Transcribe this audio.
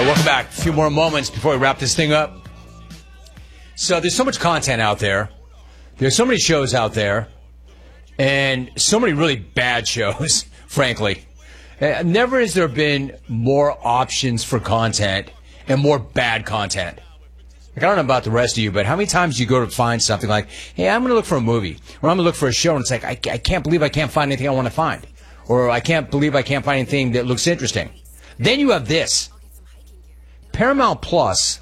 Welcome back. A few more moments before we wrap this thing up. So there's so much content out there. There's so many shows out there. And so many really bad shows, frankly. Never has there been more options for content and more bad content. Like, I don't know about the rest of you, but how many times do you go to find something like, hey, I'm going to look for a movie, or I'm going to look for a show, and it's like, I can't believe I can't find anything I want to find. Or I can't believe I can't find anything that looks interesting. Then you have this. Paramount Plus